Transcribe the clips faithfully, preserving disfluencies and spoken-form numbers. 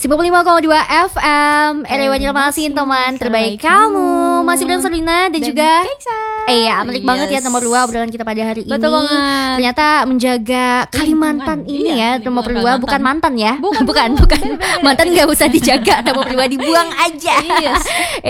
sembilan puluh lima koma dua F M R W Banjarmasin, teman terbaik kamu. Masih dengan Selina dan, dan juga Eh ya, menarik yes. banget ya nomor dua obrolan kita pada hari Betul ini. Banget. Ternyata menjaga Kalimantan ini iya, ya nomor dua, bukan mantan ya. Bukan, bukan, bukan. bukan. Mantan nggak usah dijaga, nomor dua dibuang aja. Yes.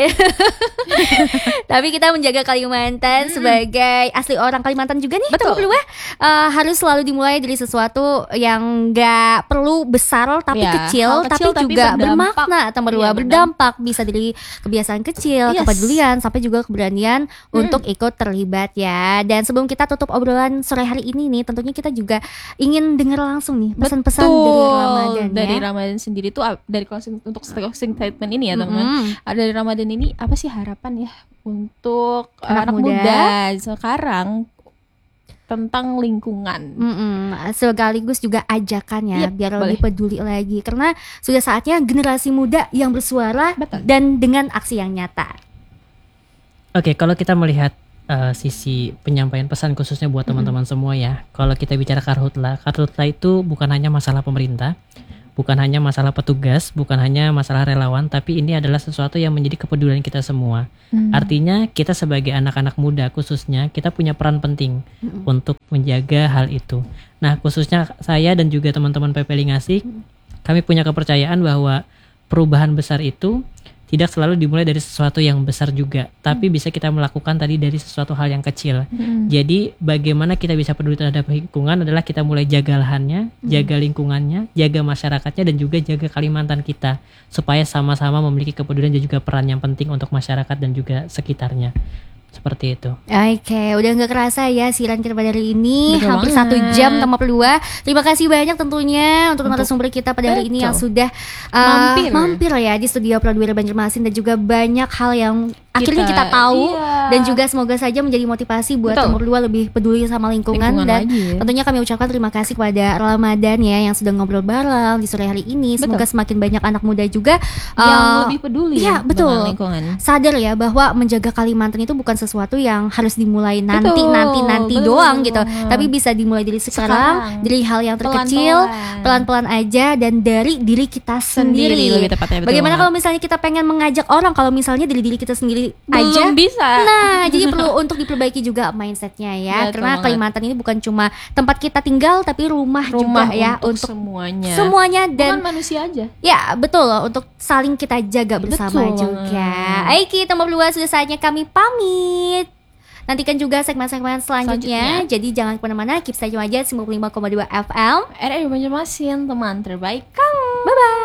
Tapi kita menjaga Kalimantan hmm. sebagai asli orang Kalimantan juga nih. Betul. Nomor dua uh, harus selalu dimulai dari sesuatu yang nggak perlu besar tapi ya, kecil, kecil tapi, tapi juga berdampak. bermakna. Nomor dua ya, berdampak bisa dari kebiasaan kecil, yes. kepedulian sampai juga keberanian hmm. untuk ikut terlibat ya. Dan sebelum kita tutup obrolan sore hari ini nih, tentunya kita juga ingin dengar langsung nih pesan-pesan dari Ramadan ya. Dari Ramadan sendiri tuh, dari closing, untuk closing statement ini ya teman-teman. Mm-hmm. Dari Ramadan ini apa sih harapan ya untuk anak, anak muda. muda sekarang tentang lingkungan, Mm-mm. sekaligus juga ajakan ya, yep, biar boleh. lebih peduli lagi, karena sudah saatnya generasi muda yang bersuara Betul. dan dengan aksi yang nyata. Oke, kalau kita melihat uh, sisi penyampaian pesan khususnya buat mm-hmm. teman-teman semua ya, kalau kita bicara karhutla, karhutla itu bukan hanya masalah pemerintah, bukan hanya masalah petugas, bukan hanya masalah relawan, tapi ini adalah sesuatu yang menjadi kepedulian kita semua. Hmm. Artinya kita sebagai anak-anak muda khususnya, kita punya peran penting hmm. untuk menjaga hal itu. Nah, khususnya saya dan juga teman-teman P P Lingasih, hmm. kami punya kepercayaan bahwa perubahan besar itu tidak selalu dimulai dari sesuatu yang besar juga, tapi hmm. bisa kita melakukan tadi dari sesuatu hal yang kecil. Hmm. Jadi bagaimana kita bisa peduli terhadap lingkungan adalah kita mulai jaga lahannya, hmm. jaga lingkungannya, jaga masyarakatnya, dan juga jaga Kalimantan kita, supaya sama-sama memiliki kepedulian dan juga peran yang penting untuk masyarakat dan juga sekitarnya. Seperti itu. Oke, okay, udah gak kerasa ya siaran kita pada hari ini. Betul hampir banget. satu jam tambah dua. Terima kasih banyak tentunya untuk narasumber kita pada hari ini yang sudah uh, mampir. mampir ya di studio Pradwira Banjarmasin, dan juga banyak hal yang kita, akhirnya kita tahu iya. dan juga semoga saja menjadi motivasi buat Betul. nomor dua lebih peduli sama lingkungan, lingkungan dan lagi. tentunya kami ucapkan terima kasih kepada Ramadan ya yang sudah ngobrol bareng di sore hari ini. Semoga Betul. semakin banyak anak muda juga yang uh, lebih peduli ya, betul. dengan lingkungan. Sadar ya bahwa menjaga Kalimantan itu bukan sesuatu yang harus dimulai nanti betul, nanti nanti betul, doang betul. gitu, tapi bisa dimulai dari sekarang, sekarang. dari hal yang terkecil, pelan-pelan. pelan-pelan aja, dan dari diri kita sendiri, sendiri lebih tepatnya, bagaimana kalau misalnya kita pengen mengajak orang, kalau misalnya dari diri kita sendiri Belum aja bisa. Nah, jadi perlu untuk diperbaiki juga mindsetnya ya, betul karena banget. Kalimantan ini bukan cuma tempat kita tinggal, tapi rumah, rumah juga ya untuk, untuk semuanya semuanya dan bukan manusia aja ya, betul loh, untuk saling kita jaga bersama betul juga. Ayo kita nomor dua, sudah saatnya kami pamit. Nantikan juga segmen-segmen selanjutnya. selanjutnya. Jadi jangan kemana-mana, keep stay aja sembilan puluh lima koma dua F M R W Banjarmasin, teman terbaik kamu. Bye-bye.